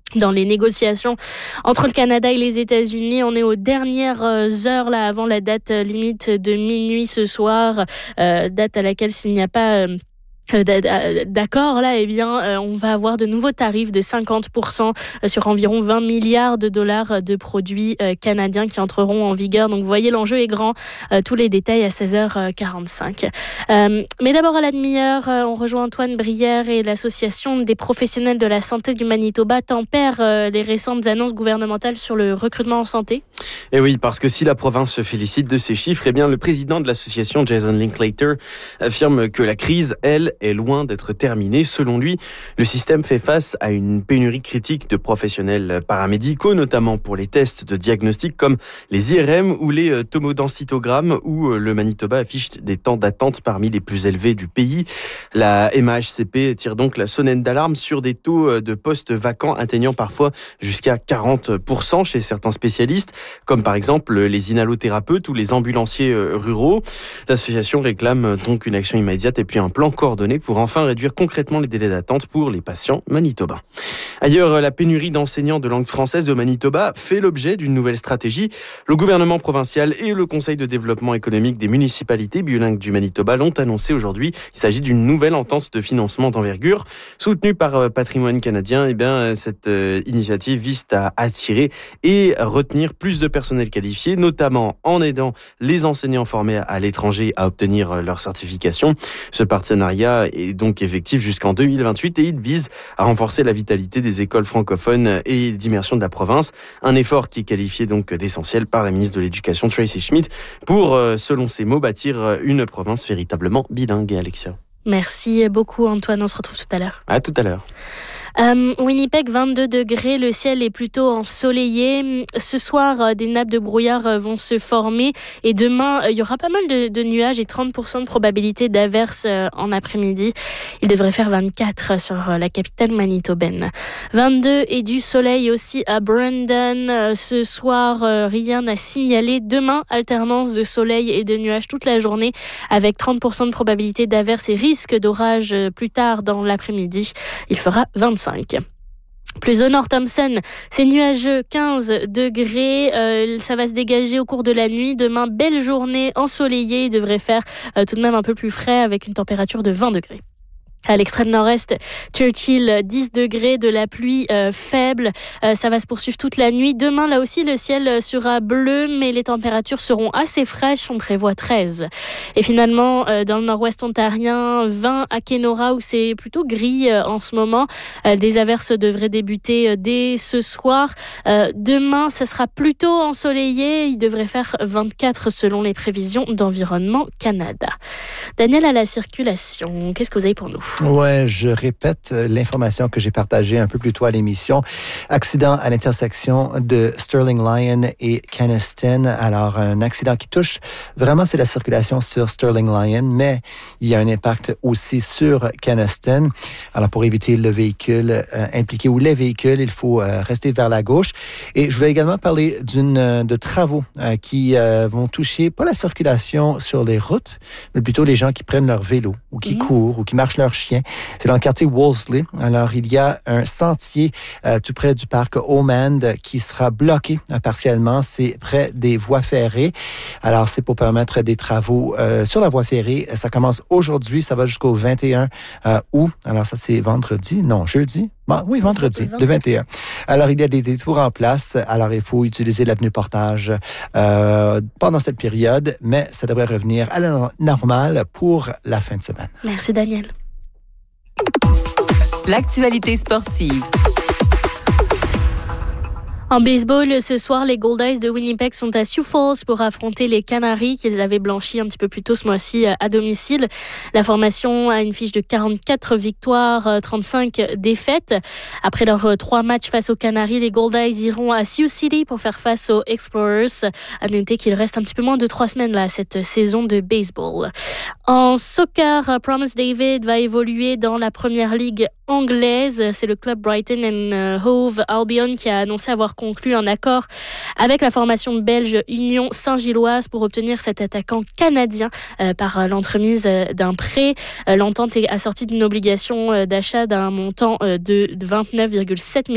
dans les négociations entre le Canada et les États-Unis. On est aux dernières heures là avant la date limite de minuit ce soir, date à laquelle s'il n'y a pas d'accord, là, on va avoir de nouveaux tarifs de 50% sur environ 20 milliards de dollars de produits canadiens qui entreront en vigueur. Donc, vous voyez, l'enjeu est grand. Tous les détails à 16h45. Mais d'abord, à la demi-heure, on rejoint Antoine Brière et l'Association des professionnels de la santé du Manitoba tempère les récentes annonces gouvernementales sur le recrutement en santé. Et oui, parce que si la province se félicite de ces chiffres, eh bien, le président de l'association, Jason Linklater, affirme que la crise, elle, est loin d'être terminée. Selon lui, le système fait face à une pénurie critique de professionnels paramédicaux, notamment pour les tests de diagnostic comme les IRM ou les tomodensitogrammes, où le Manitoba affiche des temps d'attente parmi les plus élevés du pays. La MAHCP tire donc la sonnette d'alarme sur des taux de postes vacants atteignant parfois jusqu'à 40% chez certains spécialistes, comme par exemple les inhalothérapeutes ou les ambulanciers ruraux. L'association réclame donc une action immédiate et puis un plan coordonné pour enfin réduire concrètement les délais d'attente pour les patients manitobains. Ailleurs, la pénurie d'enseignants de langue française au Manitoba fait l'objet d'une nouvelle stratégie. Le gouvernement provincial et le Conseil de développement économique des municipalités bilingues du Manitoba l'ont annoncé aujourd'hui. Il s'agit d'une nouvelle entente de financement d'envergure soutenue par Patrimoine canadien. Cette initiative vise à attirer et retenir plus de personnel qualifié, notamment en aidant les enseignants formés à l'étranger à obtenir leur certification. Ce partenariat est donc effectif jusqu'en 2028 et il vise à renforcer la vitalité des écoles francophones et d'immersion de la province. Un effort qui est qualifié donc d'essentiel par la ministre de l'Éducation, Tracy Schmidt, pour, selon ses mots, bâtir une province véritablement bilingue. Alexia. Merci beaucoup Antoine, on se retrouve tout à l'heure. À tout à l'heure. Winnipeg, 22 degrés, le ciel est plutôt ensoleillé. Ce soir, des nappes de brouillard vont se former et demain, il y aura pas mal de nuages et 30% de probabilité d'averses en après-midi. Il devrait faire 24 sur la capitale manitobaine. 22 et du soleil aussi à Brandon. Ce soir, rien à signaler. Demain, alternance de soleil et de nuages toute la journée avec 30% de probabilité d'averses et risque d'orage plus tard dans l'après-midi. Il fera 25. Plus au nord, Thompson, c'est nuageux, 15 degrés. Ça va se dégager au cours de la nuit. Demain, belle journée ensoleillée. Il devrait faire tout de même un peu plus frais avec une température de 20 degrés. À l'extrême nord-est, Churchill, 10 degrés, de la pluie faible. Ça va se poursuivre toute la nuit. Demain, là aussi, le ciel sera bleu, mais les températures seront assez fraîches. On prévoit 13. Et finalement, dans le nord-ouest ontarien, 20 à Kenora, où c'est plutôt gris en ce moment. Des averses devraient débuter dès ce soir. Demain, ça sera plutôt ensoleillé. Il devrait faire 24 selon les prévisions d'Environnement Canada. Daniel, à la circulation, qu'est-ce que vous avez pour nous? Ouais, je répète l'information que j'ai partagée un peu plus tôt à l'émission. Accident à l'intersection de Sterling Lyon et Caniston. Alors, un accident qui touche vraiment, c'est la circulation sur Sterling Lyon, mais il y a un impact aussi sur Caniston. Alors, pour éviter le véhicule impliqué ou les véhicules, il faut rester vers la gauche. Et je voulais également parler de travaux qui vont toucher pas la circulation sur les routes, mais plutôt les gens qui prennent leur vélo ou qui courent ou qui marchent leur chien. C'est dans le quartier Wolseley. Alors, il y a un sentier tout près du parc Omand qui sera bloqué partiellement. C'est près des voies ferrées. Alors, c'est pour permettre des travaux sur la voie ferrée. Ça commence aujourd'hui. Ça va jusqu'au 21 août. Alors, ça, c'est jeudi. Oui, vendredi, le 21. Alors, il y a des détours en place. Alors, il faut utiliser l'avenue Portage pendant cette période, mais ça devrait revenir à la normale pour la fin de semaine. Merci, Daniel. L'actualité sportive. En baseball, ce soir, les Goldeyes de Winnipeg sont à Sioux Falls pour affronter les Canaries qu'ils avaient blanchis un petit peu plus tôt ce mois-ci à domicile. La formation a une fiche de 44 victoires, 35 défaites. Après leurs 3 matchs face aux Canaries, les Goldeyes iront à Sioux City pour faire face aux Explorers. À noter qu'il reste un petit peu moins de 3 semaines là, cette saison de baseball. En soccer, Promise David va évoluer dans la première ligue anglaise. C'est le club Brighton and Hove Albion qui a annoncé avoir conclu un accord avec la formation belge Union Saint-Gilloise pour obtenir cet attaquant canadien par l'entremise d'un prêt. L'entente est assortie d'une obligation d'achat d'un montant de 29,7 millions